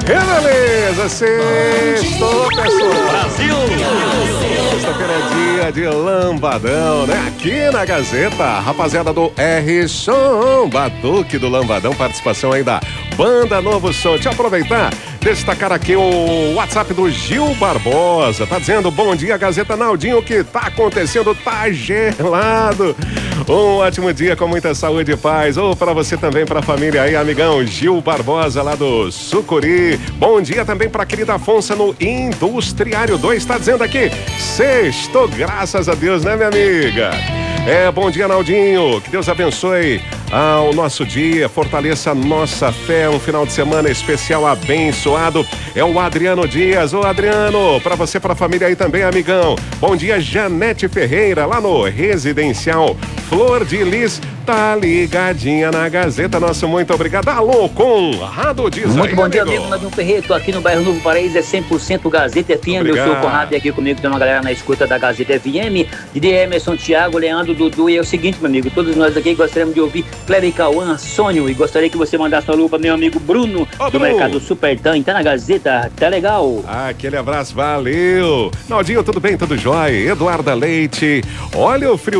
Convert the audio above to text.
Beleza, sextou, pessoal. Brasil! Sexta-feira é dia de lambadão, né? Aqui na Gazeta, rapaziada do R Som, Batuque do Lambadão, participação aí da Banda Novo Som. Deixa eu aproveitar, destacar aqui o WhatsApp do Gil Barbosa. Tá dizendo, bom dia, Gazeta Naldinho, o que tá acontecendo? Tá gelado. Um ótimo dia com muita saúde e paz. Ou pra você também, pra família aí, amigão Gil Barbosa lá do Sucuri. Bom dia também pra querida Afonso no Industriário 2. Tá dizendo aqui, sexto, graças a Deus, né, minha amiga? Bom dia, Naldinho. Que Deus abençoe o nosso dia, fortaleça a nossa fé. Um final de semana especial abençoado. É o Adriano Dias. Ô, Adriano, pra você, pra família aí também, amigão. Bom dia, Janete Ferreira, lá no Residencial Flor de Lis. Tá ligadinha na Gazeta. Nosso muito obrigado. Alô, Conrado Dias. Muito aí, bom dia, amigo. Nós Ferreira, tô aqui no bairro Novo Paraíso, é 100% Gazeta FM. Obrigado. Eu sou o Conrado e aqui comigo tem uma galera na escuta da Gazeta FM, de Emerson, Thiago, Leandro, Dudu. E é o seguinte, meu amigo, todos nós aqui gostaríamos de ouvir Kleber Cauã, Sônio, e gostaria que você mandasse uma lupa, meu amigo Bruno, do Mercado Supertan. Tá na Gazeta, tá legal. Aquele abraço, valeu. Naldinho, tudo bem? Tudo jóia? Eduarda Leite, olha o frio